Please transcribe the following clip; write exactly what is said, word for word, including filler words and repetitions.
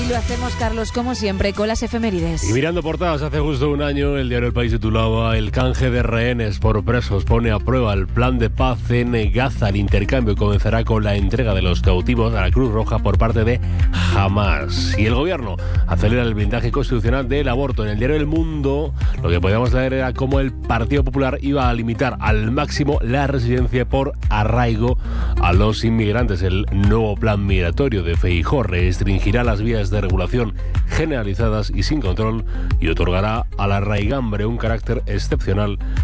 lo hacemos, Carlos, como siempre, con las efemérides. Y mirando portadas, hace justo un año el diario El País titulaba: el canje de rehenes por presos pone a prueba el plan de paz en Gaza. El intercambio comenzará con la entrega de los cautivos a la Cruz Roja por parte de Hamás. Y el gobierno acelera el blindaje constitucional del aborto. En el diario El Mundo lo que podíamos leer era cómo el Partido Popular iba a limitar al máximo la residencia por arraigo a los inmigrantes. El nuevo plan migratorio de Feijóo restringirá las vías de regulación generalizadas y sin control y otorgará a la raigambre un carácter excepcional